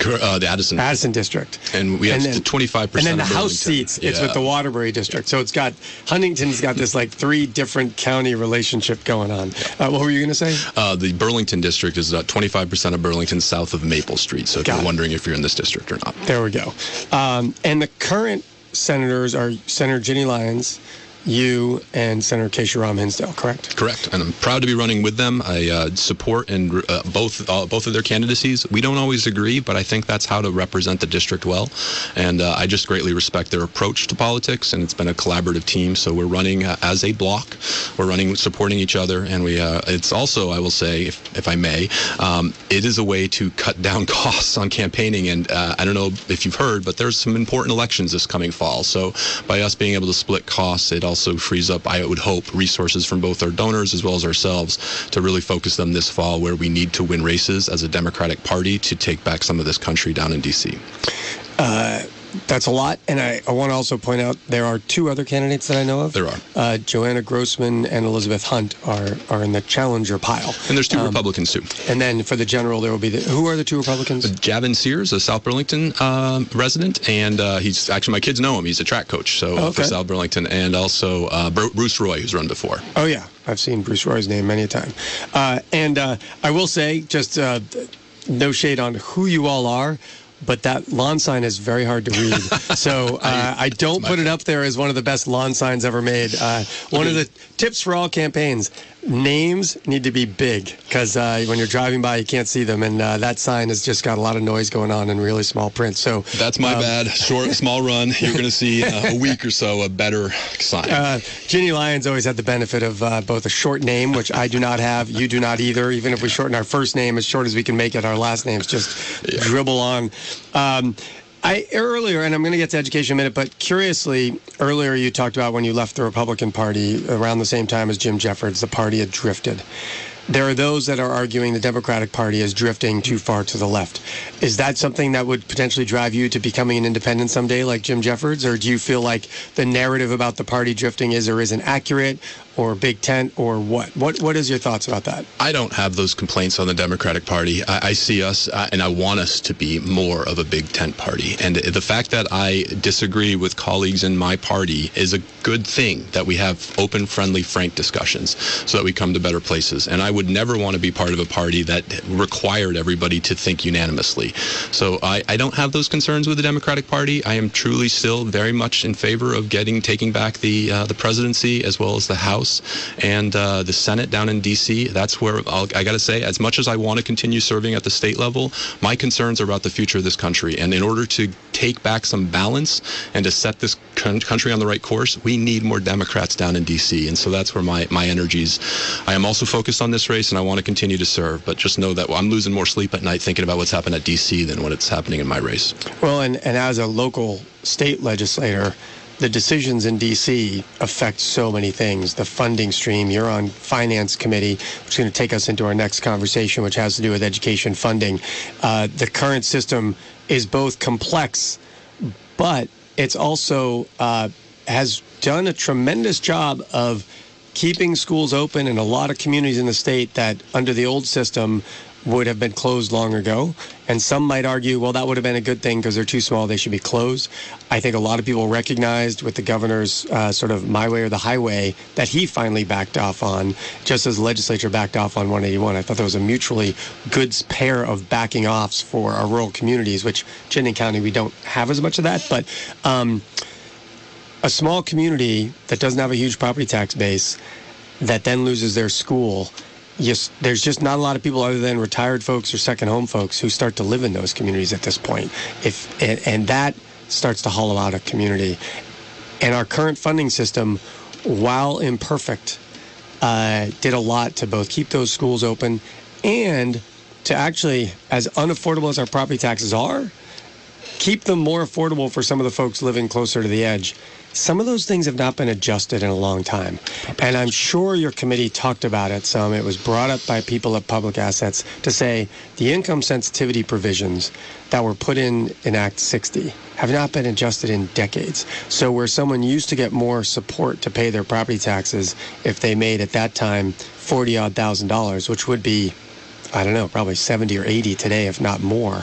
The Addison district. And we have 25%. And then the of House seats, it's with the Waterbury district. So it's got, Huntington's got this like 3 different county relationship going on. What were you going to say? The Burlington district is about 25% of Burlington south of Maple Street. So if you're wondering if you're in this district or not. There we go. And the current senators are Senator Ginny Lyons, you, and Senator Keisha Hinsdale, correct? Correct, and I'm proud to be running with them. I support both of their candidacies. We don't always agree, but I think that's how to represent the district well, and I just greatly respect their approach to politics, and it's been a collaborative team, so we're running as a block. We're running supporting each other, and it's also, I will say, if I may, it is a way to cut down costs on campaigning, and I don't know if you've heard, but there's some important elections this coming fall, so by us being able to split costs, it also frees up, I would hope, resources from both our donors as well as ourselves to really focus them this fall where we need to win races as a Democratic Party to take back some of this country down in D.C. That's a lot, and I want to also point out there are 2 other candidates that I know of. There are. Joanna Grossman and Elizabeth Hunt are in the challenger pile. And there's 2 Republicans, too. And then for the general, there will be who are the 2 Republicans? Javin Sears, a South Burlington resident, and he's actually, my kids know him. He's a track coach for South Burlington, and also Bruce Roy, who's run before. Oh, yeah. I've seen Bruce Roy's name many a time. And I will say, just no shade on who you all are, but that lawn sign is very hard to read. So I don't put it up there as one of the best lawn signs ever made. One of the tips for all campaigns, names need to be big because when you're driving by, you can't see them. And that sign has just got a lot of noise going on in really small print. So that's my bad. Small run. You're going to see a week or so a better sign. Ginny Lyons always had the benefit of both a short name, which I do not have. You do not either. Even if we shorten our first name as short as we can make it, our last names just dribble on. Earlier, and I'm going to get to education in a minute, but curiously, earlier you talked about when you left the Republican Party around the same time as Jim Jeffords, the party had drifted. There are those that are arguing the Democratic Party is drifting too far to the left. Is that something that would potentially drive you to becoming an independent someday like Jim Jeffords, or do you feel like the narrative about the party drifting is or isn't accurate, or big tent, or what? What is your thoughts about that? I don't have those complaints on the Democratic Party. I see us, and I want us to be more of a big tent party. And the fact that I disagree with colleagues in my party is a good thing, that we have open, friendly, frank discussions so that we come to better places. And I would never want to be part of a party that required everybody to think unanimously. So I don't have those concerns with the Democratic Party. I am truly still very much in favor of taking back the presidency as well as the House and the Senate down in D.C. That's where I got to say, as much as I want to continue serving at the state level, my concerns are about the future of this country. And in order to take back some balance and to set this country on the right course, we need more Democrats down in D.C. And so that's where my energies. I am also focused on this race, and I want to continue to serve. But just know that I'm losing more sleep at night thinking about what's happened at D.C. than what's happening in my race. Well, and as a local state legislator, the decisions in D.C. affect so many things. The funding stream, you're on Finance Committee, which is going to take us into our next conversation, which has to do with education funding. The current system is both complex, but it's also has done a tremendous job of keeping schools open in a lot of communities in the state that under the old system would have been closed long ago. And some might argue, well, that would have been a good thing because they're too small, they should be closed. I think a lot of people recognized with the governor's sort of my way or the highway that he finally backed off on, just as the legislature backed off on 181. I thought there was a mutually good pair of backing offs for our rural communities, which Chittenden County, we don't have as much of that. But a small community that doesn't have a huge property tax base that then loses their school, yes, there's just not a lot of people other than retired folks or second home folks who start to live in those communities at this point. And that starts to hollow out a community. And our current funding system, while imperfect, did a lot to both keep those schools open and to actually, as unaffordable as our property taxes are, keep them more affordable for some of the folks living closer to the edge. Some of those things have not been adjusted in a long time. And I'm sure your committee talked about it some. It was brought up by people at Public Assets to say the income sensitivity provisions that were put in Act 60 have not been adjusted in decades. So where someone used to get more support to pay their property taxes if they made at that time $40,000, which would be, I don't know, probably 70 or 80 today, if not more.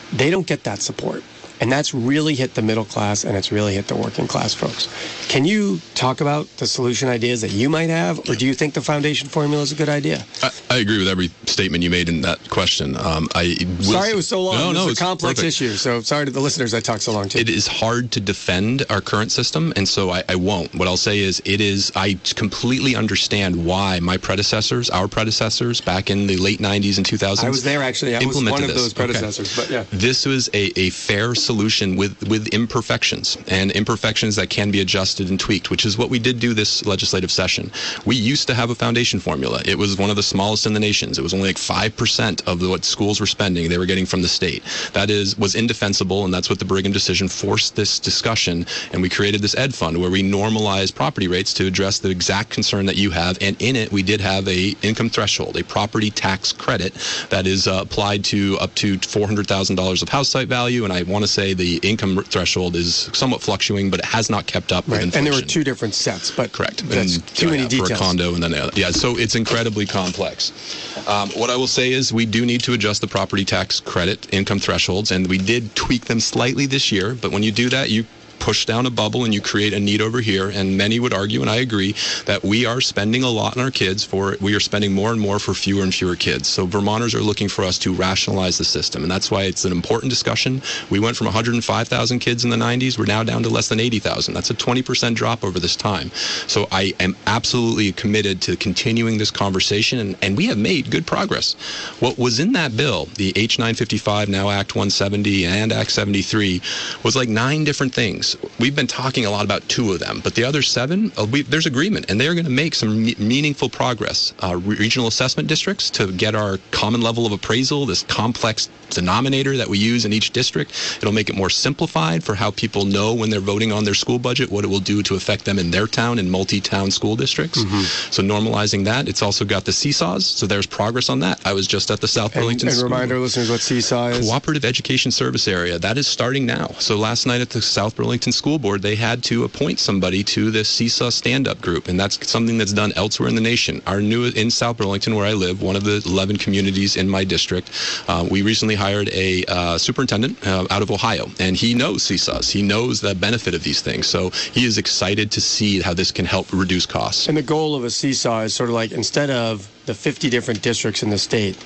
they don't get that support. And that's really hit the middle class, and it's really hit the working class folks. Can you talk about the solution ideas that you might have, or do you think the foundation formula is a good idea? I agree with every statement you made in that question. Sorry it was so long. No, it's a complex issue, so sorry to the listeners I talked so long to. It is hard to defend our current system, and so I won't. What I'll say is I completely understand why our predecessors, back in the late 90s and 2000s. I was there, actually. I was one of those predecessors, but yeah. This was a fair solution with imperfections, and imperfections that can be adjusted and tweaked, which is what we did do this legislative session. We used to have a foundation formula. It was one of the smallest in the nations. It was only like 5% of what schools were spending they were getting from the state. That was indefensible, and that's what the Brigham decision forced this discussion, and we created this ed fund where we normalized property rates to address the exact concern that you have, and in it we did have a income threshold, a property tax credit that is applied to up to $400,000 of house site value, and I want to say the income threshold is somewhat fluctuating, but it has not kept up with inflation. And there were two different sets, but correct. That's too many details. For a condo, and then so it's incredibly complex. What I will say is we do need to adjust the property tax credit income thresholds, and we did tweak them slightly this year, but when you do that, you push down a bubble and you create a need over here, and many would argue, and I agree, that we are spending a lot on our kids we are spending more and more for fewer and fewer kids. So Vermonters are looking for us to rationalize the system, and that's why it's an important discussion. We went from 105,000 kids in the 90s, we're now down to less than 80,000. That's a 20% drop over this time. So I am absolutely committed to continuing this conversation, and we have made good progress. What was in that bill, the H955, now Act 170 and Act 73, was like 9 different things. We've been talking a lot about 2 of them, but the other 7, there's agreement, and they're going to make some meaningful progress. Regional assessment districts to get our common level of appraisal, this complex denominator that we use in each district. It'll make it more simplified for how people know when they're voting on their school budget, what it will do to affect them in their town and multi-town school districts. Mm-hmm. So normalizing that. It's also got the seesaws, so there's progress on that. I was just at the South Burlington School. And remind our listeners what seesaw is. Cooperative Education Service Area. That is starting now. So last night at the South Burlington School Board, they had to appoint somebody to this seesaw stand-up group, and that's something that's done elsewhere in the nation. In South Burlington, where I live, one of the 11 communities in my district, we recently hired a superintendent out of Ohio, and he knows seesaws. He knows the benefit of these things, so he is excited to see how this can help reduce costs. And the goal of a seesaw is sort of like, instead of the 50 different districts in the state,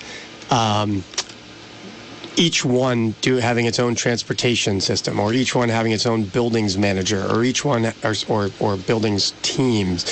each one having its own transportation system, or each one having its own buildings manager, or each one or buildings teams,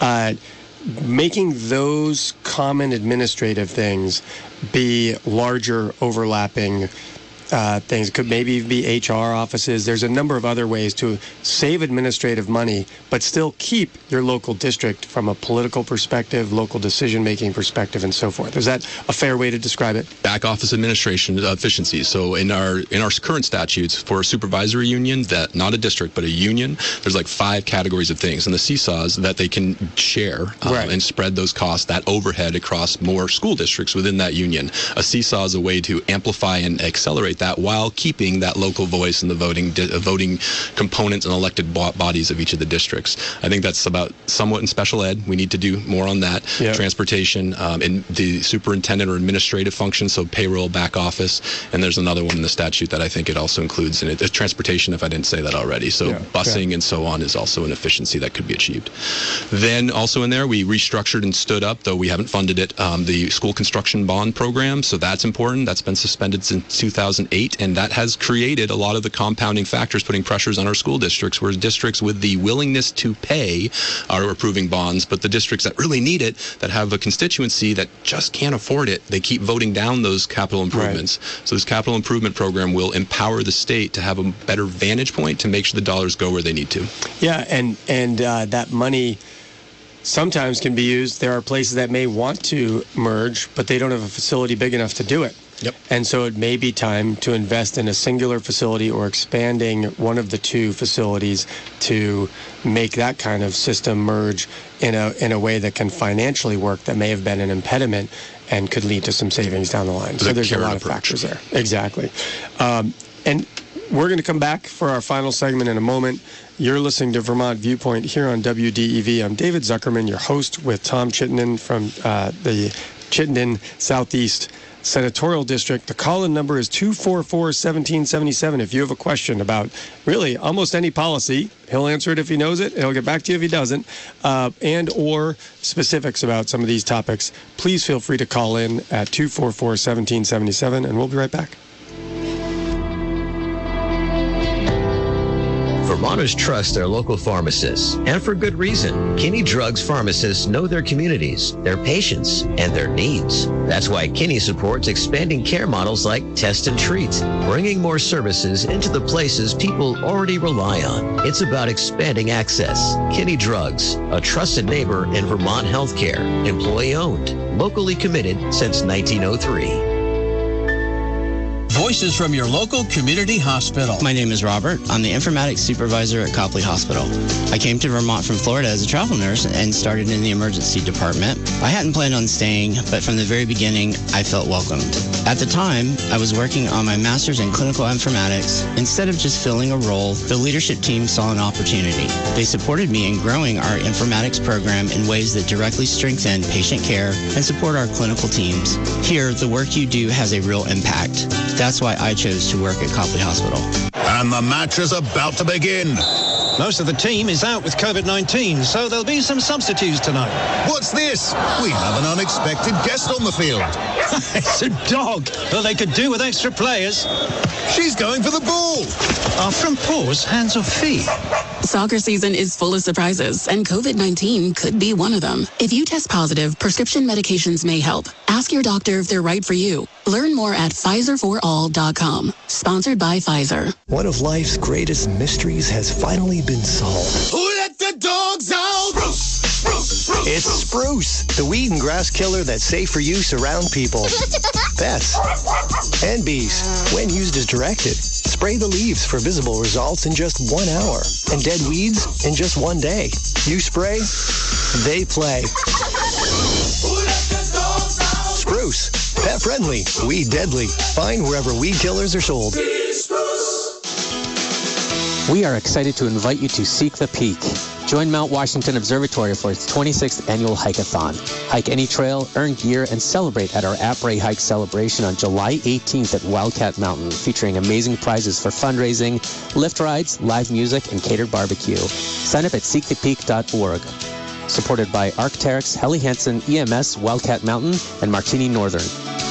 making those common administrative things be larger overlapping things. It could maybe be HR offices. There's a number of other ways to save administrative money, but still keep your local district from a political perspective, local decision-making perspective, and so forth. Is that a fair way to describe it? Back office administration efficiency. So in our current statutes for a supervisory union, that not a district but a union, there's like 5 categories of things, and the seesaws that they can share and spread those costs, that overhead across more school districts within that union. A seesaw is a way to amplify and accelerate that while keeping that local voice in the voting components and elected bodies of each of the districts. I think that's about somewhat in special ed. We need to do more on that. Yep. Transportation, and the superintendent or administrative functions, so payroll, back office, and there's another one in the statute that I think it also includes in it. Transportation, if I didn't say that already. So busing and so on is also an efficiency that could be achieved. Then also in there, we restructured and stood up, though we haven't funded it, the school construction bond program. So that's important. That's been suspended since 2008, and that has created a lot of the compounding factors putting pressures on our school districts, where districts with the willingness to pay are approving bonds, but the districts that really need it, that have a constituency that just can't afford it, they keep voting down those capital improvements. Right. So this capital improvement program will empower the state to have a better vantage point to make sure the dollars go where they need to. Yeah, and that money sometimes can be used. There are places that may want to merge, but they don't have a facility big enough to do it. Yep. And so it may be time to invest in a singular facility or expanding one of the 2 facilities to make that kind of system merge in a way that can financially work, that may have been an impediment and could lead to some savings down the line. So there's a lot of factors there. Exactly. And we're going to come back for our final segment in a moment. You're listening to Vermont Viewpoint here on WDEV. I'm David Zuckerman, your host, with Tom Chittenden from the Chittenden Southeast Senatorial District. The call-in number is 244-1777. If you have a question about really almost any policy, he'll answer it if he knows it. He'll get back to you if he doesn't. And or specifics about some of these topics, please feel free to call in at 244-1777, and we'll be right back. Vermonters trust their local pharmacists, and for good reason. Kinney Drugs pharmacists know their communities, their patients, and their needs. That's why Kinney supports expanding care models like Test and Treat, bringing more services into the places people already rely on. It's about expanding access. Kinney Drugs, a trusted neighbor in Vermont healthcare, employee-owned, locally committed since 1903. Voices from your local community hospital. My name is Robert. I'm the informatics supervisor at Copley Hospital. I came to Vermont from Florida as a travel nurse and started in the emergency department. I hadn't planned on staying, but from the very beginning, I felt welcomed. At the time, I was working on my master's in clinical informatics. Instead of just filling a role, the leadership team saw an opportunity. They supported me in growing our informatics program in ways that directly strengthen patient care and support our clinical teams. Here, the work you do has a real impact. That's why I chose to work at Copley Hospital. And the match is about to begin. Most of the team is out with COVID-19, so there'll be some substitutes tonight. What's this? We have an unexpected guest on the field. It's a dog. Well, they could do with extra players. She's going for the ball. Our front paws, hands or feet. Soccer season is full of surprises, and COVID-19 could be one of them. If you test positive, prescription medications may help. Ask your doctor if they're right for you. Learn more at PfizerForAll.com. Sponsored by Pfizer. One of life's greatest mysteries has finally been solved. Who let the dogs out? Spruce, spruce, spruce. It's Spruce, the weed and grass killer that's safe for use around people, pets, and bees. When used as directed, spray the leaves for visible results in just 1 hour, and dead weeds in just 1 day. You spray, they play. Spruce, pet friendly, weed deadly. Find wherever weed killers are sold. We are excited to invite you to Seek the Peak. Join Mount Washington Observatory for its 26th annual hike-a-thon. Hike any trail, earn gear, and celebrate at our Après Hike celebration on July 18th at Wildcat Mountain, featuring amazing prizes for fundraising, lift rides, live music, and catered barbecue. Sign up at seekthepeak.org. Supported by Arc'teryx, Helly Hansen, EMS, Wildcat Mountain, and Martini Northern.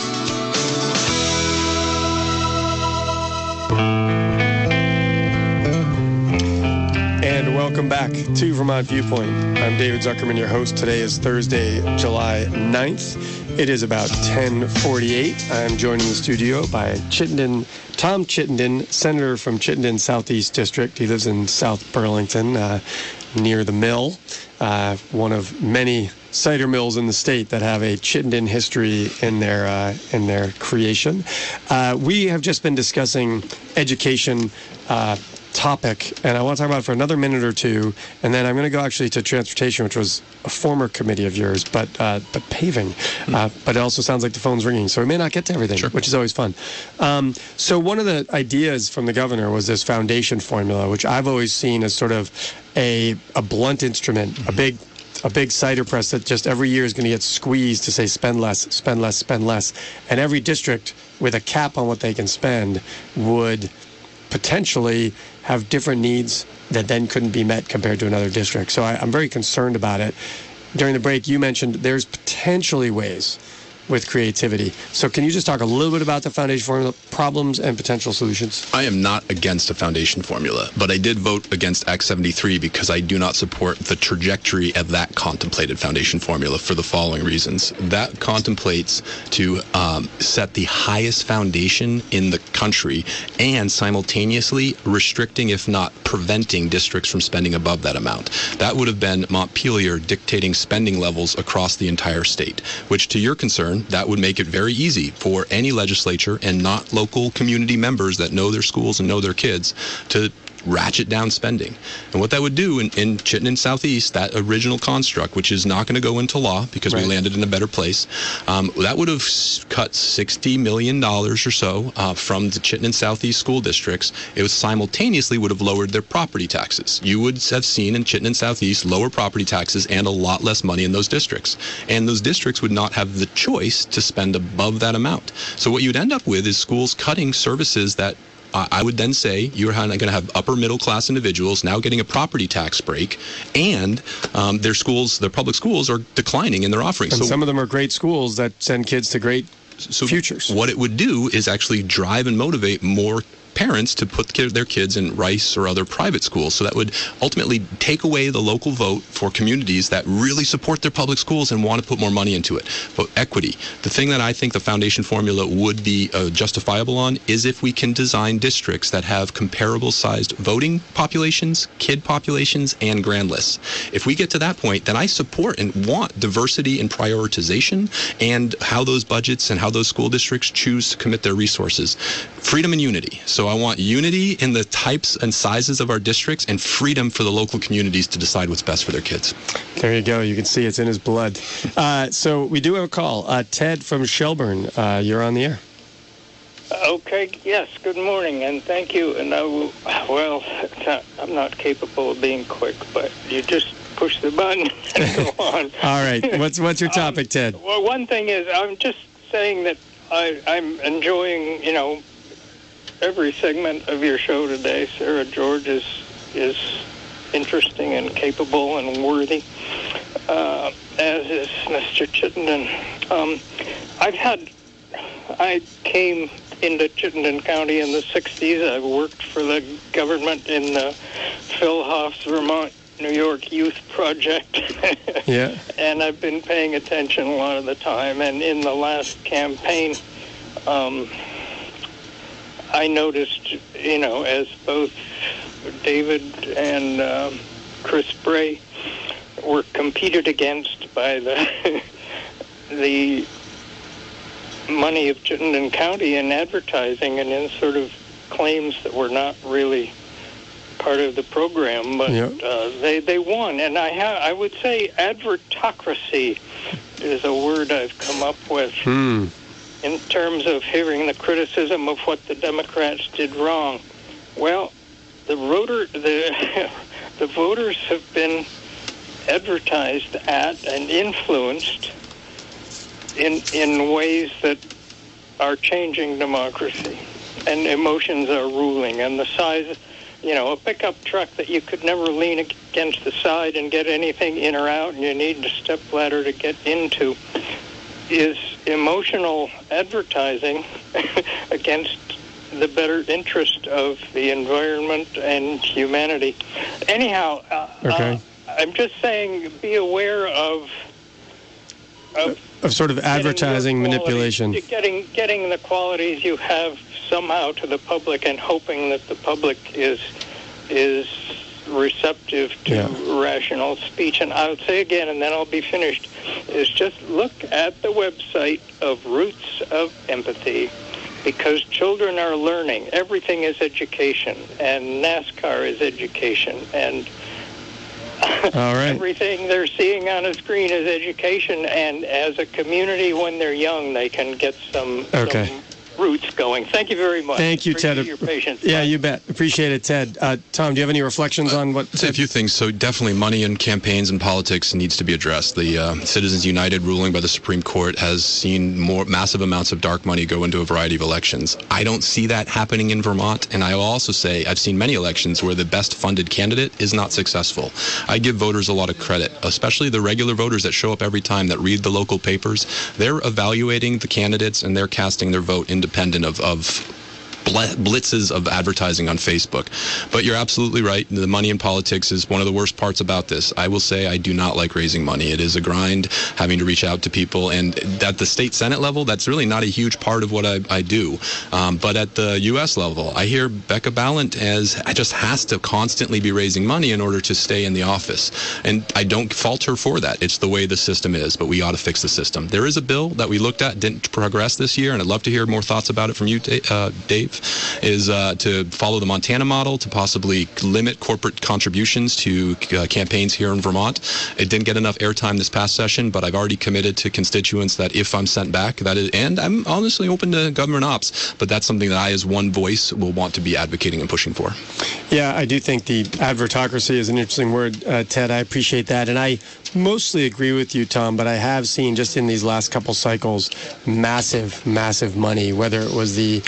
And welcome back to Vermont Viewpoint. I'm David Zuckerman, your host. Today is Thursday, July 9th. It is about 10:48. I'm joined in the studio by Tom Chittenden, senator from Chittenden Southeast District. He lives in South Burlington, near the mill, one of many cider mills in the state that have a Chittenden history in their creation. We have just been discussing education topic, and I want to talk about it for another minute or two, and then I'm going to go actually to transportation, which was a former committee of yours, but paving. But it also sounds like the phone's ringing, so we may not get to everything, sure, which is always fun. So one of the ideas from the governor was this foundation formula, which I've always seen as sort of a blunt instrument, a big cider press that just every year is going to get squeezed to say spend less, spend less, spend less. And every district with a cap on what they can spend would potentially have different needs that then couldn't be met compared to another district. So I'm very concerned about it. During the break, you mentioned there's potentially ways with creativity. So can you just talk a little bit about the foundation formula, problems and potential solutions? I am not against a foundation formula, but I did vote against Act 73 because I do not support the trajectory of that contemplated foundation formula for the following reasons. That contemplates to set the highest foundation in the country and simultaneously restricting, if not preventing, districts from spending above that amount. That would have been Montpelier dictating spending levels across the entire state, which, to your concern, that would make it very easy for any legislature and not local community members that know their schools and know their kids to ratchet down spending. And what that would do in Chittenden Southeast, that original construct, which is not going to go into law because we landed in a better place, that would have cut $60 million or so from the Chittenden Southeast school districts. It was simultaneously would have lowered their property taxes. You would have seen in Chittenden Southeast lower property taxes and a lot less money in those districts. And those districts would not have the choice to spend above that amount. So what you'd end up with is schools cutting services that I would then say you're going to have upper middle class individuals now getting a property tax break, and their public schools are declining in their offerings. And some of them are great schools that send kids to great futures. What it would do is actually drive and motivate more parents to put their kids in Rice or other private schools. So that would ultimately take away the local vote for communities that really support their public schools and want to put more money into it. But equity, the thing that I think the foundation formula would be justifiable on is if we can design districts that have comparable sized voting populations, kid populations, and grand lists. If we get to that point, then I support and want diversity in prioritization and how those budgets and how those school districts choose to commit their resources. Freedom and unity. So I want unity in the types and sizes of our districts and freedom for the local communities to decide what's best for their kids. There you go. You can see it's in his blood. So we do have a call. Ted from Shelburne, you're on the air. Okay, yes, good morning, and thank you. And I'm not capable of being quick, but you just push the button and go on. All right. What's your topic, Ted? Well, one thing is, I'm just saying that I'm enjoying, every segment of your show today. Sarah George is interesting and capable and worthy, as is Mr. Chittenden. I came into Chittenden County in the 60s. I worked for the government in the Phil Hoff's Vermont, New York Youth Project. Yeah. And I've been paying attention a lot of the time. And in the last campaign, I noticed, as both David and Chris Bray were competed against by the money of Chittenden County in advertising and in sort of claims that were not really part of the program, but they won. And I would say advertocracy is a word I've come up with. In terms of hearing the criticism of what the Democrats did wrong. Well, the voters have been advertised at and influenced in ways that are changing democracy, and emotions are ruling. And the size, a pickup truck that you could never lean against the side and get anything in or out, and you need a stepladder to get into, is emotional advertising against the better interest of the environment and humanity. Anyhow, I'm just saying, be aware of sort of advertising manipulation. Getting the qualities you have somehow to the public and hoping that the public is receptive to rational speech. And I would say again, and then I'll be finished, is just look at the website of Roots of Empathy, because children are learning. Everything is education, and NASCAR is education, and all right. Everything they're seeing on a screen is education, and as a community, when they're young, they can get some roots going. Thank you very much. Thank you, Appreciate Ted. your patience. Yeah, Bye. you bet. Appreciate it, Ted. Tom, do you have any reflections on what? I'd say a few things. So definitely money in campaigns and politics needs to be addressed. The Citizens United ruling by the Supreme Court has seen massive amounts of dark money go into a variety of elections. I don't see that happening in Vermont, and I will also say I've seen many elections where the best funded candidate is not successful. I give voters a lot of credit, especially the regular voters that show up every time, that read the local papers. They're evaluating the candidates and they're casting their vote independent of blitzes of advertising on Facebook. But you're absolutely right. The money in politics is one of the worst parts about this. I will say I do not like raising money. It is a grind, having to reach out to people. And at the state Senate level, that's really not a huge part of what I do. But at the U.S. level, I hear Becca Balint just has to constantly be raising money in order to stay in the office. And I don't fault her for that. It's the way the system is, but we ought to fix the system. There is a bill that we looked at, didn't progress this year, and I'd love to hear more thoughts about it from you, Dave. have is to follow the Montana model to possibly limit corporate contributions to campaigns here in Vermont. It didn't get enough airtime this past session, but I've already committed to constituents that if I'm sent back, that is, and I'm honestly open to government ops, but that's something that I, as one voice, will want to be advocating and pushing for. Yeah, I do think the advertocracy is an interesting word, Ted. I appreciate that. And I mostly agree with you, Tom, but I have seen just in these last couple cycles massive money, whether it was the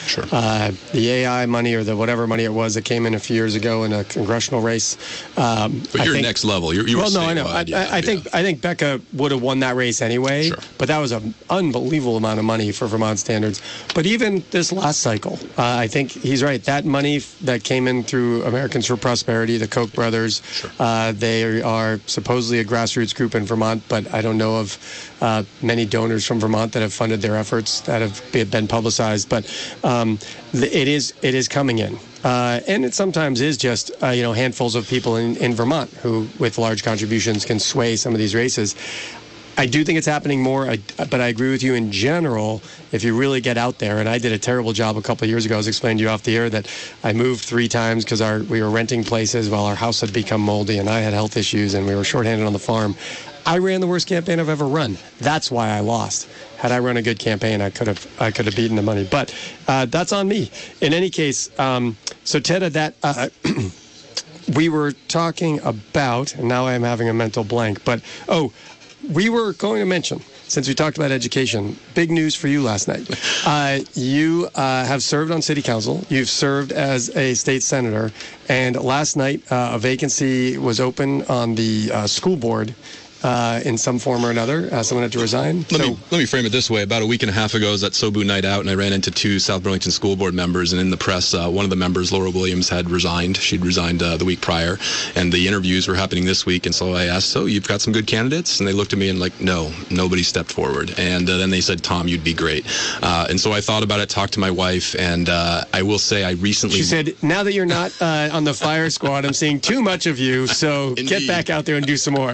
AI money or the whatever money it was that came in a few years ago in a congressional race. But you're next level. I know. I think Becca would have won that race anyway, but that was an unbelievable amount of money for Vermont standards. But even this last cycle, I think he's right. That money that came in through Americans for Prosperity, the Koch brothers, they are supposedly a grassroots group in Vermont, but I don't know of many donors from Vermont that have funded their efforts that have been publicized. But it is coming in. And it sometimes is just, handfuls of people in Vermont who, with large contributions, can sway some of these races. I do think it's happening more, but I agree with you in general. If you really get out there, and I did a terrible job a couple of years ago. I was explaining to you off the air that I moved 3 times because we were renting places while our house had become moldy, and I had health issues, and we were shorthanded on the farm. I ran the worst campaign I've ever run. That's why I lost. Had I run a good campaign, I could have beaten the money. But that's on me. In any case, so Ted, that we were talking about, and now I am having a mental blank. But we were going to mention, since we talked about education, big news for you last night. You have served on city council. You've served as a state senator. And last night, a vacancy was open on the school board in some form or another. Someone had to resign. Let me frame it this way. About a week and a half ago, I was at Sobu Night Out, and I ran into 2 South Burlington school board members. And in the press, one of the members, Laura Williams, had resigned. She'd resigned the week prior, and the interviews were happening this week. And so I asked, "So you've got some good candidates?" And they looked at me and no, nobody stepped forward. And then they said, "Tom, you'd be great." And so I thought about it, talked to my wife, and I will say I recently. She said, "Now that you're not on the fire squad, I'm seeing too much of you. So get back out there and do some more."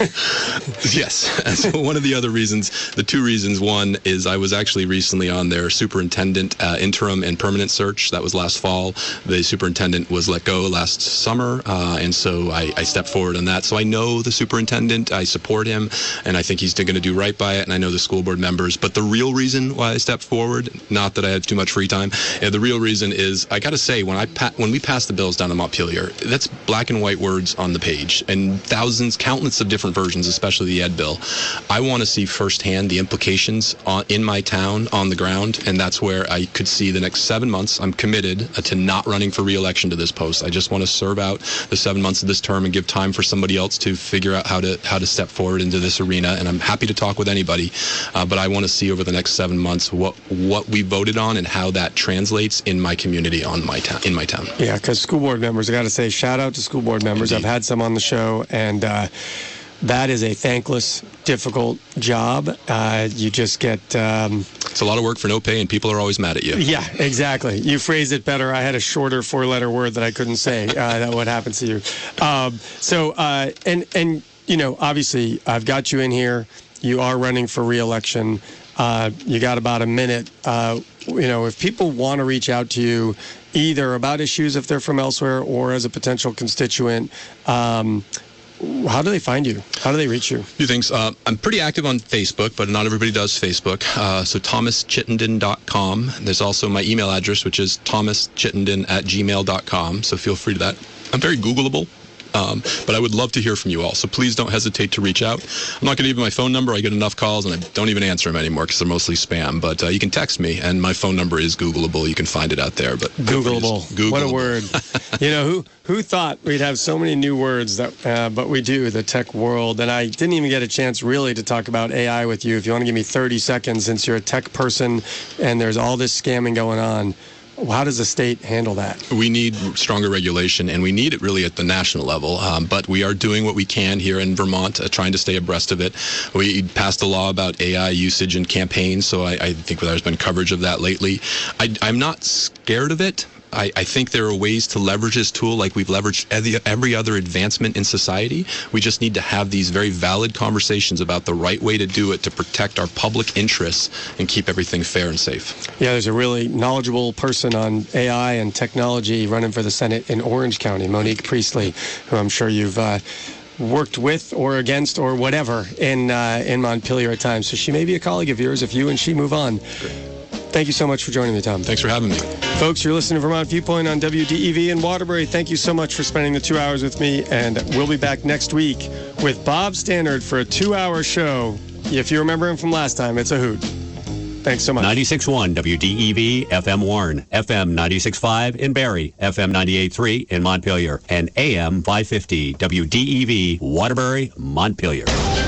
Yes. So one of the other reasons, the 2 reasons, one is I was actually recently on their superintendent interim and permanent search. That was last fall. The superintendent was let go last summer, and so I stepped forward on that. So I know the superintendent. I support him, and I think he's going to do right by it, and I know the school board members. But the real reason why I stepped forward, not that I had too much free time, the real reason is, I got to say, when we passed the bills down in Montpelier, that's black and white words on the page, and countless of different versions, especially the ed bill. I want to see firsthand the implications in my town on the ground, and that's where I could see the next 7 months. I'm committed to not running for re-election to this post. I just want to serve out the 7 months of this term and give time for somebody else to figure out how to step forward into this arena. And I'm happy to talk with anybody, but I want to see over the next 7 months what we voted on and how that translates in my community, in my town. Yeah, because school board members, I got to say, shout out to school board members. Indeed. I've had some on the show, and that is a thankless, difficult job. You just get... it's a lot of work for no pay, and people are always mad at you. Yeah, exactly. You phrased it better. I had a shorter 4-letter word that I couldn't say. That what happens to you. Obviously, I've got you in here. You are running for re-election. You got about a minute. If people want to reach out to you, either about issues if they're from elsewhere or as a potential constituent, how do they find you? How do they reach you? 2 things. I'm pretty active on Facebook, but not everybody does Facebook. So thomaschittenden.com. There's also my email address, which is thomaschittenden@gmail.com. So feel free to that. I'm very Googleable. But I would love to hear from you all. So please don't hesitate to reach out. I'm not going to give you my phone number. I get enough calls, and I don't even answer them anymore because they're mostly spam. But you can text me, and my phone number is Googleable. You can find it out there. But Googleable. What a word. Who thought we'd have so many new words, but we do, the tech world. And I didn't even get a chance really to talk about AI with you. If you want to give me 30 seconds, since you're a tech person and there's all this scamming going on, how does the state handle that? We need stronger regulation, and we need it really at the national level. But we are doing what we can here in Vermont, trying to stay abreast of it. We passed a law about AI usage in campaigns, so I think there's been coverage of that lately. I'm not scared of it. I think there are ways to leverage this tool like we've leveraged every other advancement in society. We just need to have these very valid conversations about the right way to do it to protect our public interests and keep everything fair and safe. Yeah, there's a really knowledgeable person on AI and technology running for the Senate in Orange County, Monique Priestley, who I'm sure you've worked with or against or whatever in Montpelier at times. So she may be a colleague of yours if you and she move on. Thank you so much for joining me, Tom. Thanks for having me. Folks, you're listening to Vermont Viewpoint on WDEV in Waterbury. Thank you so much for spending the 2 hours with me, and we'll be back next week with Bob Stannard for a 2-hour show. If you remember him from last time, it's a hoot. Thanks so much. 96.1 WDEV, FM Warren, FM 96.5 in Barrie, FM 98.3 in Montpelier, and AM 550 WDEV, Waterbury, Montpelier.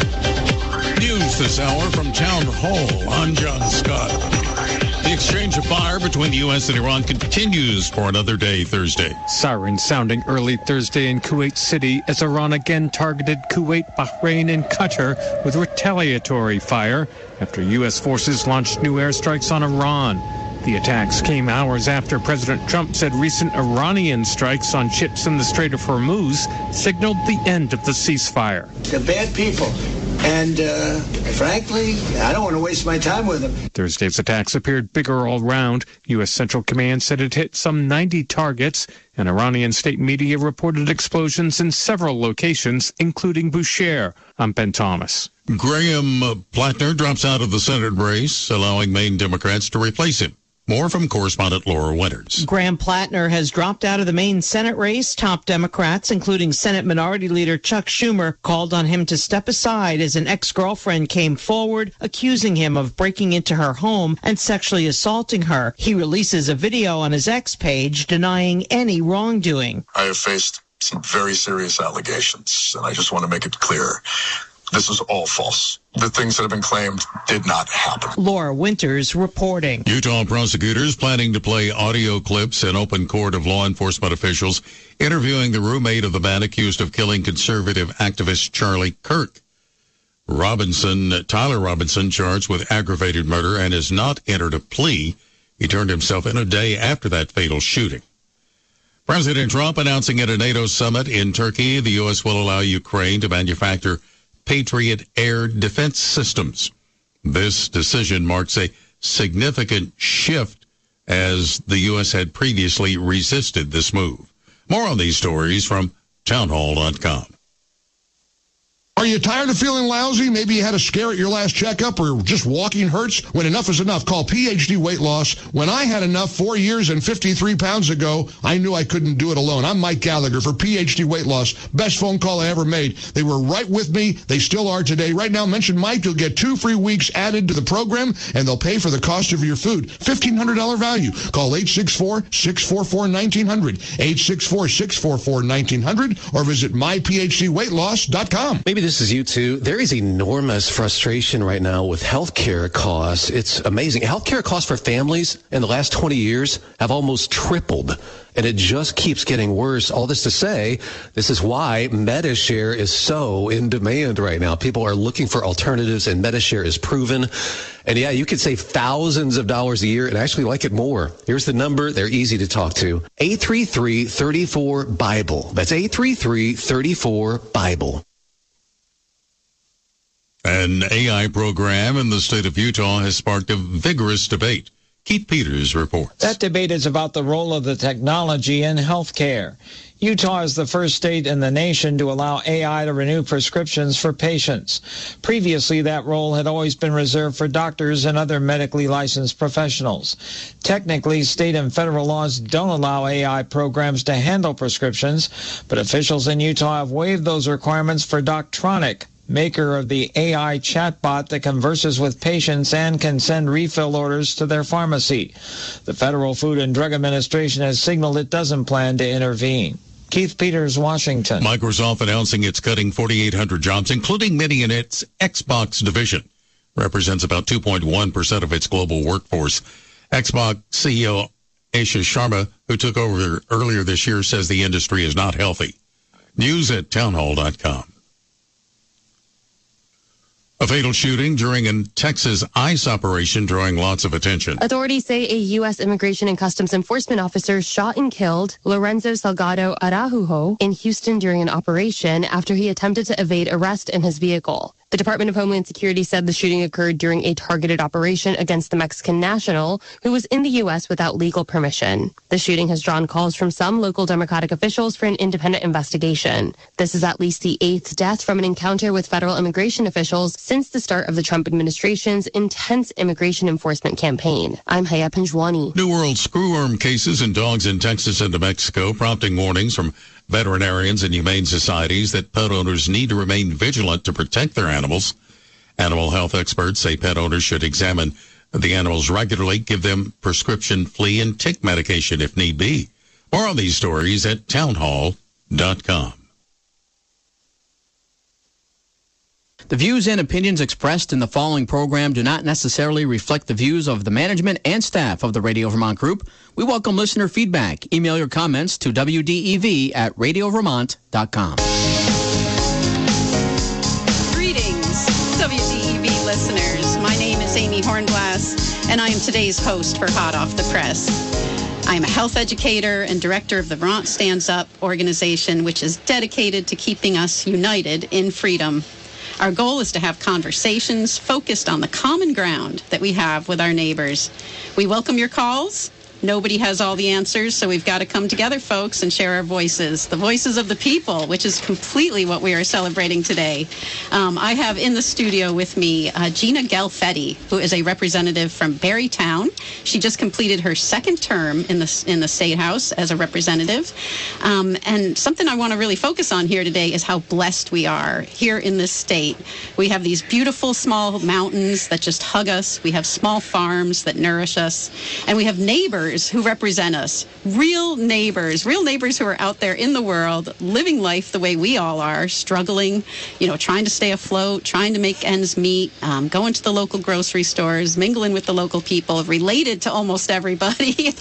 News this hour from Town Hall. I'm John Scott. The exchange of fire between the U.S. and Iran continues for another day Thursday. Sirens sounding early Thursday in Kuwait City as Iran again targeted Kuwait, Bahrain, and Qatar with retaliatory fire after U.S. forces launched new airstrikes on Iran. The attacks came hours after President Trump said recent Iranian strikes on ships in the Strait of Hormuz signaled the end of the ceasefire. They're bad people. And frankly, I don't want to waste my time with them. Thursday's attacks appeared bigger all round. U.S. Central Command said it hit some 90 targets, and Iranian state media reported explosions in several locations, including Bushehr. I'm Ben Thomas. Graham Plattner drops out of the Senate race, allowing Maine Democrats to replace him. More from correspondent Laura Winters. Graham Plattner has dropped out of the Maine Senate race. Top Democrats, including Senate Minority Leader Chuck Schumer, called on him to step aside as an ex-girlfriend came forward, accusing him of breaking into her home and sexually assaulting her. He releases a video on his X page denying any wrongdoing. I have faced some very serious allegations, and I just want to make it clear. This is all false. The things that have been claimed did not happen. Laura Winters reporting. Utah prosecutors planning to play audio clips in open court of law enforcement officials interviewing the roommate of the man accused of killing conservative activist Charlie Kirk. Tyler Robinson, charged with aggravated murder and has not entered a plea. He turned himself in a day after that fatal shooting. President Trump announcing at a NATO summit in Turkey, the U.S. will allow Ukraine to manufacture Patriot air defense systems. This decision marks a significant shift as the U.S. had previously resisted this move. More on these stories from townhall.com. Are you tired of feeling lousy? Maybe you had a scare at your last checkup or just walking hurts? When enough is enough, call PhD Weight Loss. When I had enough 4 years and 53 pounds ago, I knew I couldn't do it alone. I'm Mike Gallagher for PhD Weight Loss. Best phone call I ever made. They were right with me. They still are today. Right now, mention Mike. You'll get 2 free weeks added to the program, and they'll pay for the cost of your food. $1,500 value. Call 864-644-1900, 864-644-1900, or visit myphdweightloss.com. Maybe this is you too. There is enormous frustration right now with healthcare costs. It's amazing. Healthcare costs for families in the last 20 years have almost tripled, and it just keeps getting worse. All this to say, this is why Medi-Share is so in demand right now. People are looking for alternatives, and Medi-Share is proven. And yeah, you could save thousands of dollars a year and actually like it more. Here's the number. They're easy to talk to. 833-34-BIBLE. That's 833-34-BIBLE. An AI program in the state of Utah has sparked a vigorous debate. Keith Peters reports. That debate is about the role of the technology in healthcare. Utah is the first state in the nation to allow AI to renew prescriptions for patients. Previously, that role had always been reserved for doctors and other medically licensed professionals. Technically, state and federal laws don't allow AI programs to handle prescriptions, but officials in Utah have waived those requirements for Doctronic, maker of the AI chatbot that converses with patients and can send refill orders to their pharmacy. The Federal Food and Drug Administration has signaled it doesn't plan to intervene. Keith Peters, Washington. Microsoft announcing it's cutting 4,800 jobs, including many in its Xbox division. Represents about 2.1% of its global workforce. Xbox CEO Ashish Sharma, who took over earlier this year, says the industry is not healthy. News at townhall.com. A fatal shooting during a Texas ICE operation drawing lots of attention. Authorities say a U.S. Immigration and Customs Enforcement officer shot and killed Lorenzo Salgado Araujo in Houston during an operation after he attempted to evade arrest in his vehicle. The Department of Homeland Security said the shooting occurred during a targeted operation against the Mexican national who was in the U.S. without legal permission. The shooting has drawn calls from some local Democratic officials for an independent investigation. This is at least the 8th death from an encounter with federal immigration officials since the start of the Trump administration's intense immigration enforcement campaign. I'm Haya Panjwani. New World screwworm cases in dogs in Texas and New Mexico, prompting warnings from veterinarians and humane societies that pet owners need to remain vigilant to protect their animals. Animal health experts say pet owners should examine the animals regularly, give them prescription flea and tick medication if need be. More on these stories at townhall.com. The views and opinions expressed in the following program do not necessarily reflect the views of the management and staff of the Radio Vermont Group. We welcome listener feedback. Email your comments to wdev@radiovermont.com. Greetings, WDEV listeners. My name is Amy Hornblass, and I am today's host for Hot Off the Press. I'm a health educator and director of the Vermont Stands Up organization, which is dedicated to keeping us united in freedom. Our goal is to have conversations focused on the common ground that we have with our neighbors. We welcome your calls. Nobody has all the answers, so we've got to come together, folks, and share our voices. The voices of the people, which is completely what we are celebrating today. I have in the studio with me Gina Galfetti, who is a representative from Barrytown. She just completed her second term in the State House as a representative. And something I want to really focus on here today is how blessed we are here in this state. We have these beautiful small mountains that just hug us. We have small farms that nourish us. And we have neighbors who represent us, real neighbors who are out there in the world, living life the way we all are, struggling, trying to stay afloat, trying to make ends meet, going to the local grocery stores, mingling with the local people, related to almost everybody.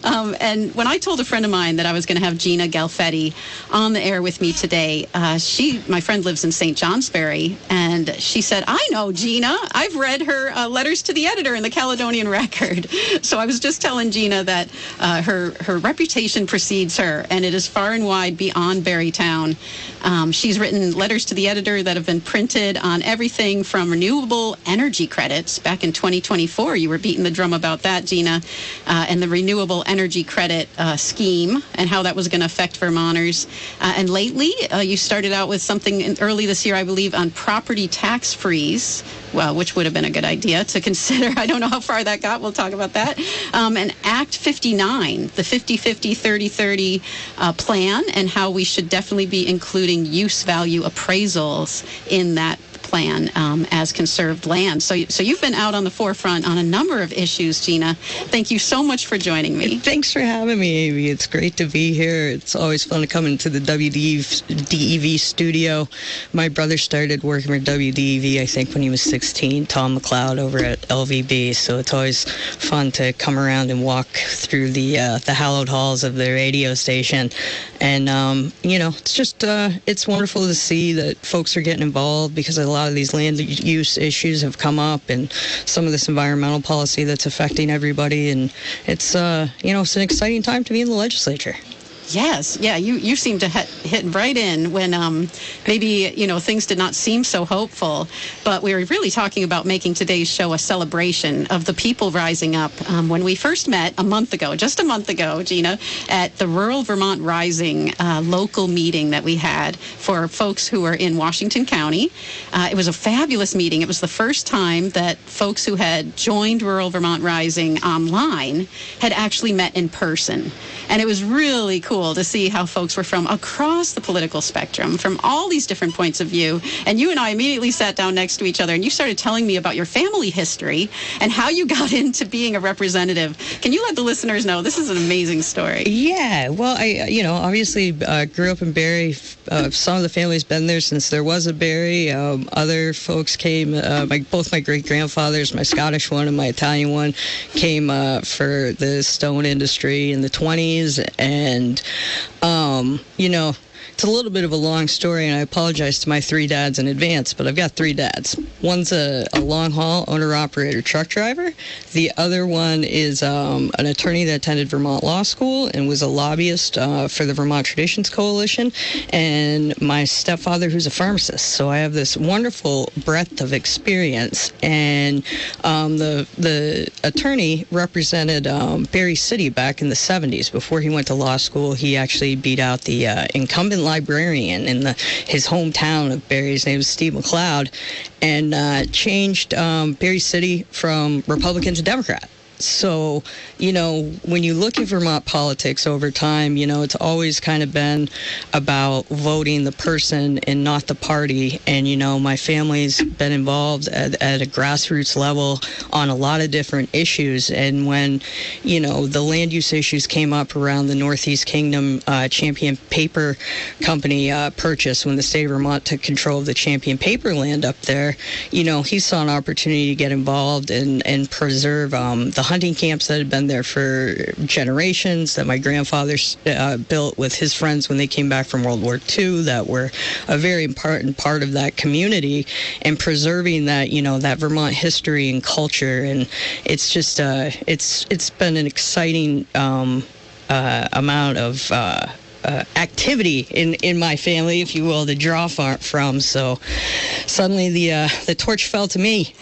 And when I told a friend of mine that I was going to have Gina Galfetti on the air with me today, my friend lives in St. Johnsbury, and she said, I know Gina. I've read her letters to the editor in the Caledonian Record. So I was just telling Gina that her reputation precedes her, and it is far and wide beyond Barrytown. She's written letters to the editor that have been printed on everything from renewable energy credits. Back in 2024, you were beating the drum about that, Gina, and the renewable energy credit scheme and how that was going to affect Vermonters. And lately, you started out with something early this year, I believe, on property tax freeze, which would have been a good idea to consider. I don't know how far that got. We'll talk about that. And Act 59, the 50-50, 30-30 plan, and how we should definitely be including use value appraisals in that plan as conserved land. So you've been out on the forefront on a number of issues, Gina. Thank you so much for joining me. Thanks for having me, Amy. It's great to be here. It's always fun to come into the WDEV studio. My brother started working for WDEV, I think, when he was 16, Tom McLeod over at LVB. So it's always fun to come around and walk through the hallowed halls of the radio station. And, it's just, it's wonderful to see that folks are getting involved, because a lot of these land use issues have come up, and some of this environmental policy that's affecting everybody. And it's, it's an exciting time to be in the legislature. Yes. Yeah. You seem to hit right in when maybe, things did not seem so hopeful. But we were really talking about making today's show a celebration of the people rising up. When we first met just a month ago, Gina, at the Rural Vermont Rising local meeting that we had for folks who are in Washington County. It was a fabulous meeting. It was the first time that folks who had joined Rural Vermont Rising online had actually met in person. And it was really cool to see how folks were from across the political spectrum, from all these different points of view. And you and I immediately sat down next to each other, and you started telling me about your family history and how you got into being a representative. Can you let the listeners know? This is an amazing story. Yeah. Well, I obviously grew up in Barrie. Some of the family's been there since there was a Barrie. Other folks came, both my great-grandfathers, my Scottish one and my Italian one, came for the stone industry in the 20s. And, it's a little bit of a long story, and I apologize to my 3 dads in advance, but I've got 3 dads. One's a long-haul owner-operator truck driver. The other one is an attorney that attended Vermont Law School and was a lobbyist for the Vermont Traditions Coalition, and my stepfather, who's a pharmacist. So I have this wonderful breadth of experience, and the attorney represented Barre City back in the 70s. Before he went to law school, he actually beat out the incumbent librarian in his hometown of Barre. His name was Steve McLeod, and changed Barre City from Republican to Democrat. So, when you look at Vermont politics over time, it's always kind of been about voting the person and not the party. And, my family's been involved at a grassroots level on a lot of different issues. And when, the land use issues came up around the Northeast Kingdom Champion Paper Company purchase, when the state of Vermont took control of the Champion Paper land up there, he saw an opportunity to get involved and preserve the hunting camps that had been there for generations, that my grandfather built with his friends when they came back from World War II, that were a very important part of that community, and preserving that, that Vermont history and culture. And it's just, it's been an exciting amount of activity in my family, if you will, to draw from. So suddenly the torch fell to me.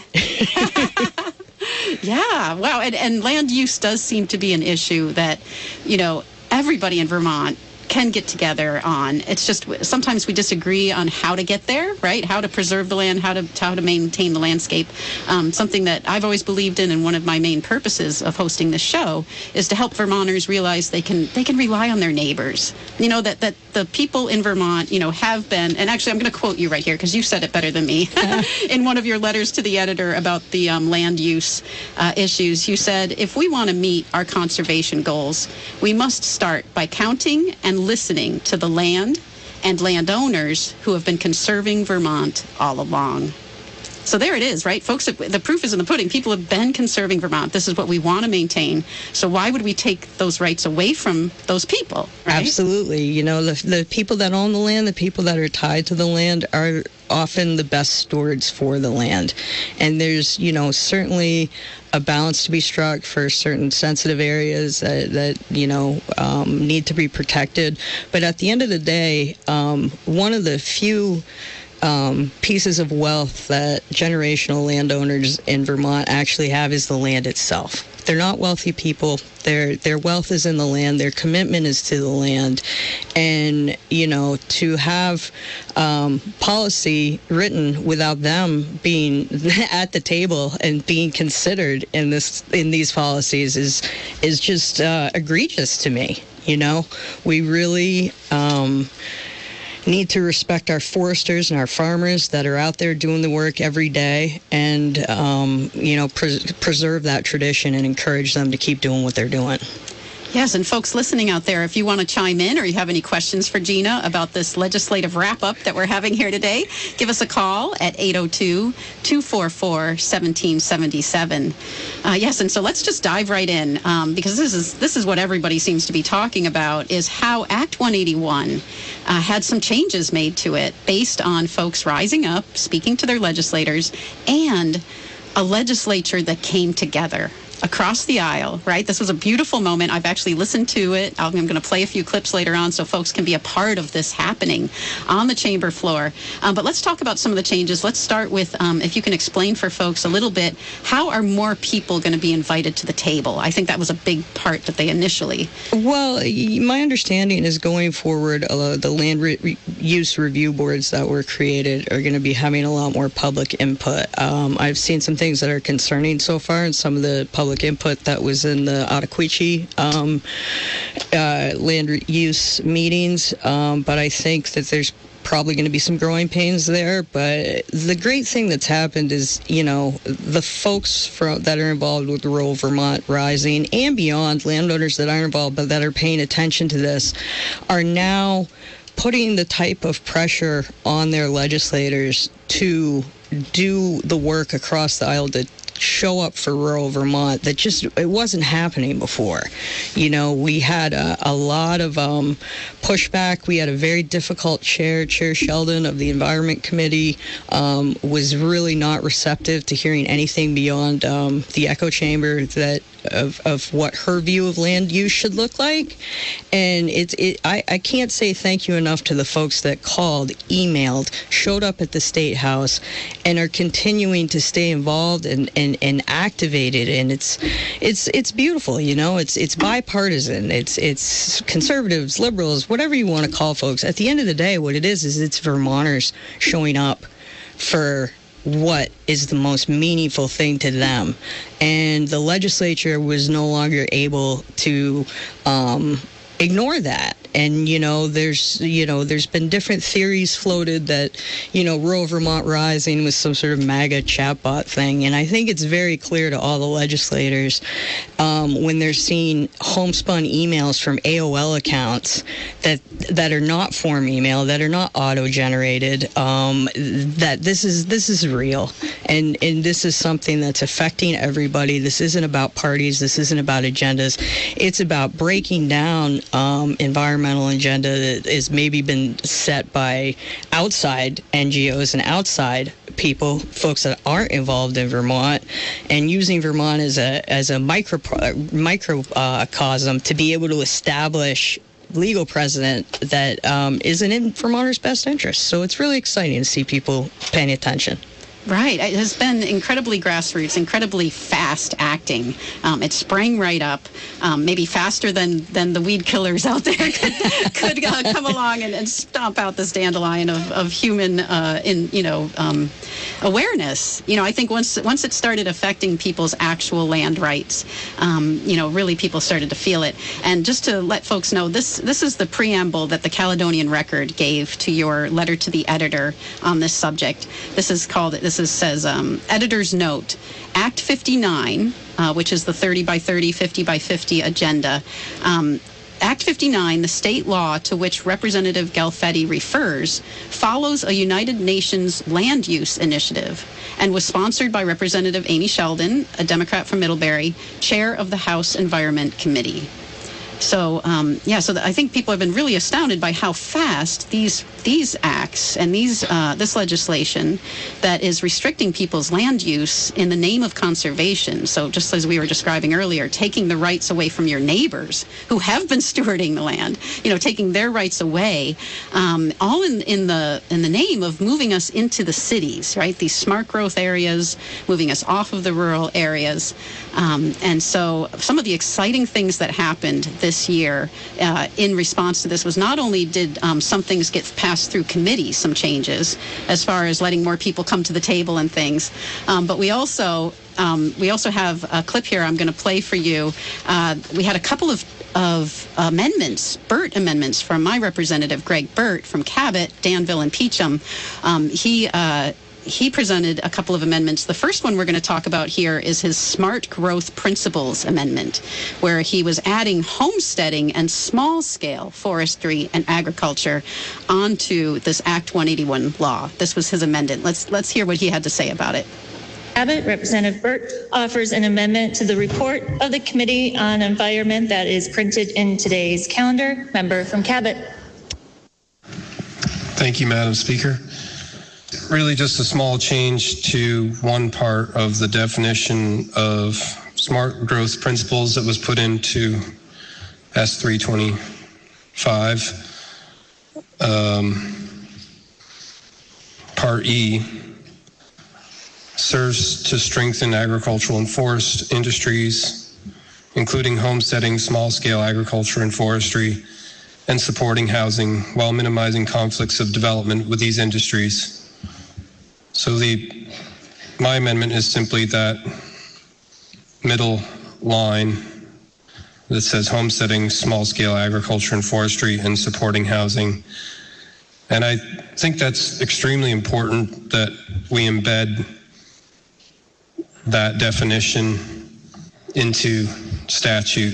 Yeah, wow. And land use does seem to be an issue that, everybody in Vermont can get together on. It's just sometimes we disagree on how to get there, right? How to preserve the land, how to maintain the landscape. Something that I've always believed in, and one of my main purposes of hosting this show is to help Vermonters realize they can rely on their neighbors. That the people in Vermont, have been, and actually I'm going to quote you right here because you said it better than me. In one of your letters to the editor about the land use issues, you said, if we want to meet our conservation goals, we must start by counting and listening to the land and landowners who have been conserving Vermont all along. So there it is, right? Folks, the proof is in the pudding. People have been conserving Vermont. This is what we want to maintain. So why would we take those rights away from those people, right? Absolutely. The people that own the land, the people that are tied to the land are often the best stewards for the land. And there's, certainly a balance to be struck for certain sensitive areas that need to be protected. But at the end of the day, one of the few pieces of wealth that generational landowners in Vermont actually have is the land itself. They're not wealthy people. Their wealth is in the land. Their commitment is to the land. And, to have policy written without them being at the table and being considered in these policies is just egregious to me. We really need to respect our foresters and our farmers that are out there doing the work every day, and preserve that tradition and encourage them to keep doing what they're doing. Yes, and folks listening out there, if you want to chime in or you have any questions for Gina about this legislative wrap-up that we're having here today, give us a call at 802-244-1777. Yes, and so let's just dive right in, because this is what everybody seems to be talking about, is how Act 181 had some changes made to it based on folks rising up, speaking to their legislators, and a legislature that came together across the aisle, right? This was a beautiful moment. I've actually listened to it. I'm going to play a few clips later on so folks can be a part of this happening on the chamber floor. But let's talk about some of the changes. Let's start with, if you can explain for folks a little bit, how are more people going to be invited to the table? I think that was a big part that they initially... Well, my understanding is going forward, the land use review boards that were created are going to be having a lot more public input. I've seen some things that are concerning so far, and some of the public input that was in the Ottaquiche land use meetings, but I think that there's probably going to be some growing pains there. But the great thing that's happened is, the folks that are involved with rural Vermont Rising and beyond, landowners that aren't involved but that are paying attention to this, are now putting the type of pressure on their legislators to do the work across the aisle to show up for rural Vermont that just, it wasn't happening before. You know, we had a lot of pushback. We had a very difficult Chair Sheldon of the Environment Committee was really not receptive to hearing anything beyond the echo chamber that of what her view of land use should look like. And I can't say thank you enough to the folks that called, emailed, showed up at the State House, and are continuing to stay involved and activated. And it's beautiful, you know. It's bipartisan. It's conservatives, liberals, whatever you want to call folks. At the end of the day, what it is it's Vermonters showing up for what is the most meaningful thing to them. And the legislature was no longer able to ignore that. And, there's been different theories floated that, Rural Vermont Rising was some sort of MAGA chatbot thing. And I think it's very clear to all the legislators when they're seeing homespun emails from AOL accounts that are not form email, that are not auto-generated, that this is real. And this is something that's affecting everybody. This isn't about parties. This isn't about agendas. It's about breaking down environmental agenda that has maybe been set by outside NGOs and outside people, folks that aren't involved in Vermont, and using Vermont as a microcosm to be able to establish legal precedent that isn't in Vermonters' best interest. So it's really exciting to see people paying attention. Right. It has been incredibly grassroots, incredibly fast acting. It sprang right up, maybe faster than the weed killers out there could come along and stomp out this dandelion of human awareness. I think once it started affecting people's actual land rights, really people started to feel it. And just to let folks know, this is the preamble that the Caledonian Record gave to your letter to the editor on this subject. This says, editor's note, Act 59, which is the 30 by 30, 50 by 50 agenda. Act 59, the state law to which Representative Galfetti refers, follows a United Nations land use initiative and was sponsored by Representative Amy Sheldon, a Democrat from Middlebury, chair of the House Environment Committee. So, I think people have been really astounded by how fast these acts and this legislation that is restricting people's land use in the name of conservation. So just as we were describing earlier, taking the rights away from your neighbors who have been stewarding the land, taking their rights away, all in the name of moving us into the cities, right? These smart growth areas, moving us off of the rural areas. And so some of the exciting things that happened this year in response to this was not only did some things get passed through committee, some changes as far as letting more people come to the table and things, but we also have a clip here I'm going to play for you. We had a couple of amendments, Burt amendments from my representative, Greg Burt from Cabot, Danville, and Peachum. He presented a couple of amendments. The first one we're going to talk about here is his Smart Growth Principles Amendment, where he was adding homesteading and small-scale forestry and agriculture onto this Act 181 law. This was his amendment. Let's hear what he had to say about it. Cabot, Representative Burt offers an amendment to the report of the Committee on Environment that is printed in today's calendar. Member from Cabot. Thank you, Madam Speaker. Really just a small change to one part of the definition of smart growth principles that was put into S325. Part E serves to strengthen agricultural and forest industries, including homesteading, small-scale agriculture and forestry, and supporting housing while minimizing conflicts of development with these industries. So my amendment is simply that middle line that says homesteading, small-scale agriculture and forestry, and supporting housing. And I think that's extremely important that we embed that definition into statute.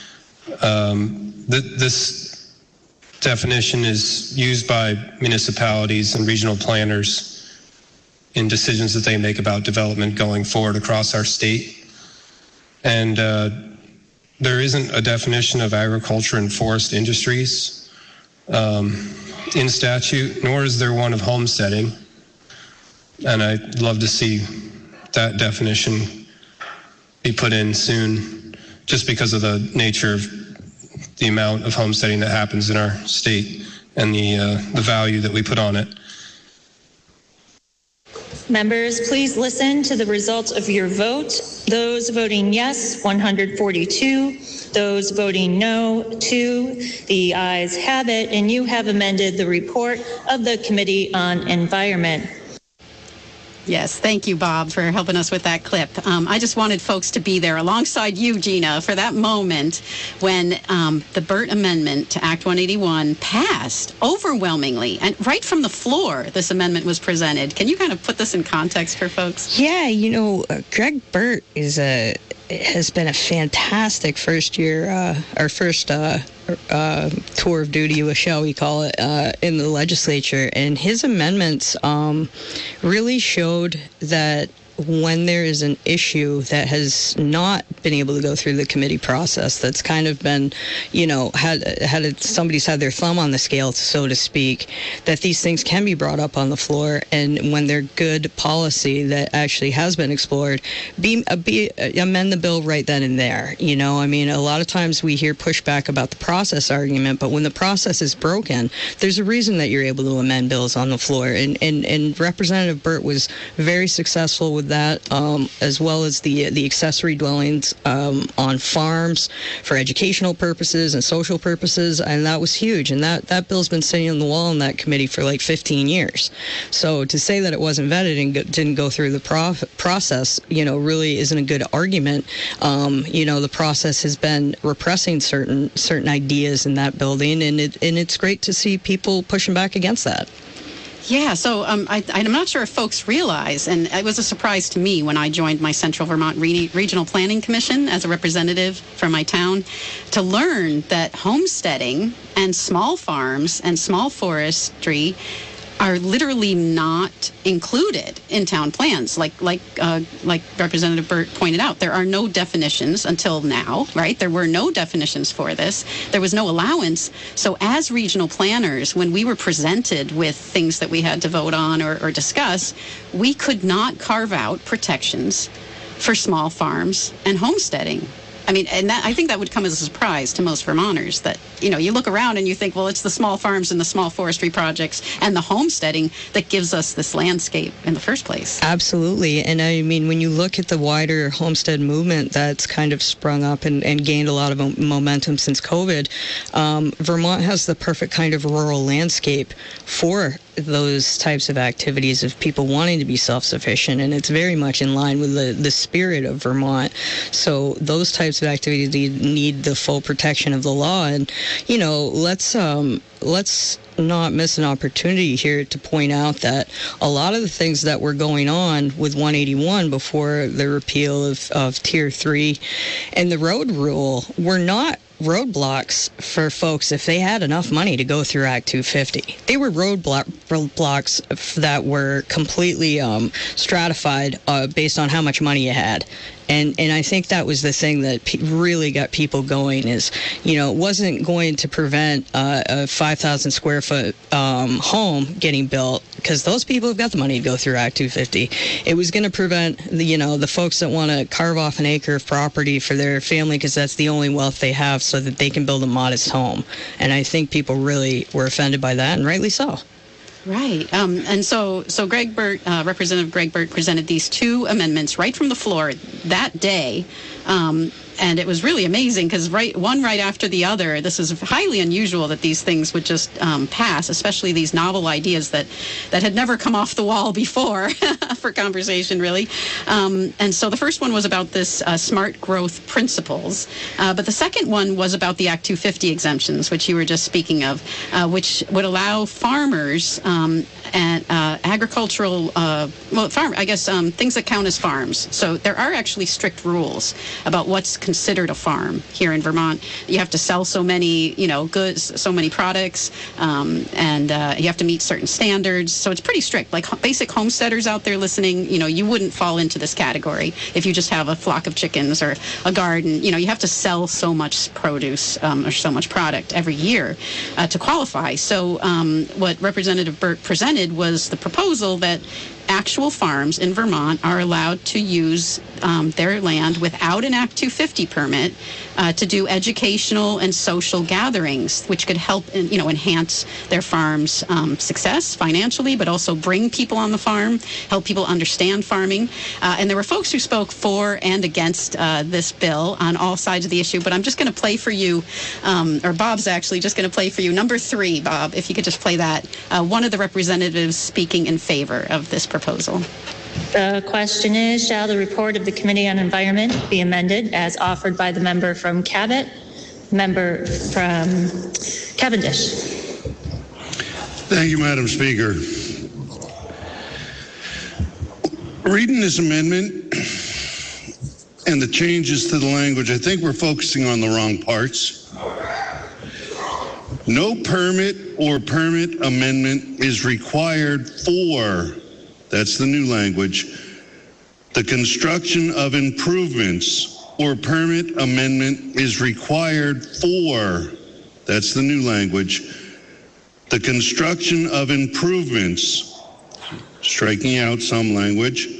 This definition is used by municipalities and regional planners in decisions that they make about development going forward across our state. And there isn't a definition of agriculture and forest industries in statute, nor is there one of homesteading. And I'd love to see that definition be put in soon, just because of the nature of the amount of homesteading that happens in our state and the value that we put on it. Members, please listen to the results of your vote. Those voting yes, 142. Those voting no, 2. The ayes have it, and you have amended the report of the Committee on Environment. Yes, thank you, Bob, for helping us with that clip. I just wanted folks to be there alongside you, Gina, for that moment when the Burt Amendment to Act 181 passed overwhelmingly. And right from the floor, this amendment was presented. Can you kind of put this in context for folks? Yeah, Greg Burt has been a fantastic first tour of duty, shall we call it, in the legislature. And his amendments really showed that when there is an issue that has not been able to go through the committee process, that's kind of been, somebody's had their thumb on the scale, so to speak, that these things can be brought up on the floor, and when they're good policy that actually has been explored, amend the bill right then and there. A lot of times we hear pushback about the process argument, but when the process is broken, there's a reason that you're able to amend bills on the floor, and Representative Burt was very successful with that, as well as the accessory dwellings on farms for educational purposes and social purposes, and that was huge. And that bill's been sitting on the wall in that committee for like 15 years. So to say that it wasn't vetted and didn't go through the process, really isn't a good argument. The process has been repressing certain ideas in that building, and it's great to see people pushing back against that. Yeah, so I'm not sure if folks realize, and it was a surprise to me when I joined my Central Vermont Regional Planning Commission as a representative from my town, to learn that homesteading and small farms and small forestry are literally not included in town plans. Like Representative Burt pointed out, there are no definitions until now, right? There were no definitions for this. There was no allowance. So as regional planners, when we were presented with things that we had to vote on or discuss, we could not carve out protections for small farms and homesteading. I think that would come as a surprise to most Vermonters, that, you look around and you think, well, it's the small farms and the small forestry projects and the homesteading that gives us this landscape in the first place. Absolutely. And when you look at the wider homestead movement that's kind of sprung up and gained a lot of momentum since COVID, Vermont has the perfect kind of rural landscape for those types of activities of people wanting to be self-sufficient, and it's very much in line with the spirit of Vermont. So those types of activities need the full protection of the law, and let's not miss an opportunity here to point out that a lot of the things that were going on with 181 before the repeal of Tier 3 and the road rule were not roadblocks for folks if they had enough money to go through Act 250. They were roadblocks that were completely stratified based on how much money you had. And I think that was the thing that really got people going is, it wasn't going to prevent a 5,000 square foot home getting built because those people have got the money to go through Act 250. It was going to prevent the folks that want to carve off an acre of property for their family because that's the only wealth they have so that they can build a modest home. And I think people really were offended by that, and rightly so. Right. And so Greg Burt, Representative Greg Burt presented these two amendments right from the floor that day. And it was really amazing because one right after the other, this is highly unusual that these things would just pass, especially these novel ideas that had never come off the wall before for conversation, really. And so the first one was about this smart growth principles. But the second one was about the Act 250 exemptions, which you were just speaking of, which would allow farmers and agricultural, things that count as farms. So there are actually strict rules about what's considered a farm here in Vermont. You have to sell so many, goods, so many products, and you have to meet certain standards. So it's pretty strict. Like basic homesteaders out there listening, you wouldn't fall into this category if you just have a flock of chickens or a garden. You have to sell so much produce or so much product every year to qualify. So what Representative Burt presented was the proposal that actual farms in Vermont are allowed to use their land without an Act 250 permit to do educational and social gatherings, which could help enhance their farm's success financially, but also bring people on the farm, help people understand farming. And there were folks who spoke for and against this bill on all sides of the issue, but I'm just going to play for you, or Bob's actually just going to play for you, number 3, Bob, if you could just play that, one of the representatives speaking in favor of this proposal. The question is, shall the report of the Committee on Environment be amended as offered by the member from Cabot, member from Cavendish? Thank you, Madam Speaker. Reading this amendment and the changes to the language, I think we're focusing on the wrong parts. No permit or permit amendment is required for, that's the new language, the construction of improvements, or permit amendment is required for, that's the new language, the construction of improvements, striking out some language,